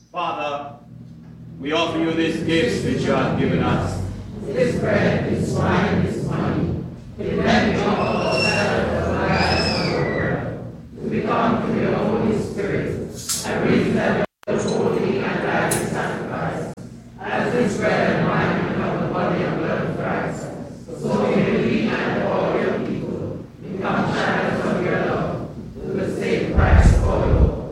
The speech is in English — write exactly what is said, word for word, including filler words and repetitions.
Father, we offer you these gifts which you have given us, this bread, this wine,